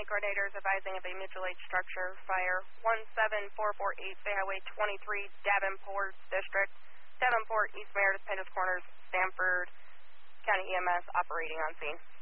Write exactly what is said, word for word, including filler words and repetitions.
coordinators advising of a mutual aid structure fire, one seven four four eight State Highway twenty-three, Davenport District, Davenport, East Meredith, Pendos Corners, Stanford County E M S operating on scene.